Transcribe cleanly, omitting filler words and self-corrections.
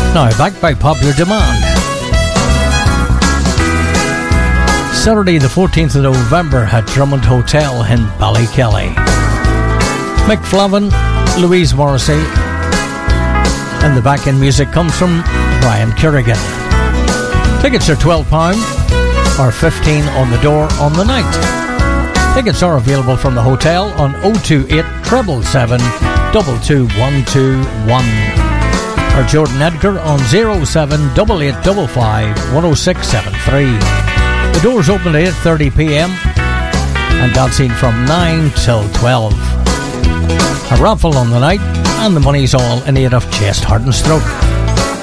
Now back by popular demand. Saturday the 14th of November at Drummond Hotel in Ballykelly. Mick Flavin, Louise Morrissey, and the back-end music comes from Brian Kerrigan. Tickets are £12 or $15 on the door on the night. Tickets are available from the hotel on 028 777 22121 or Jordan Edgar on 07 8855 10673. The doors open at 8:30pm and dancing from 9 till 12. A raffle on the night, and the money's all in aid of Chest, Heart and Stroke.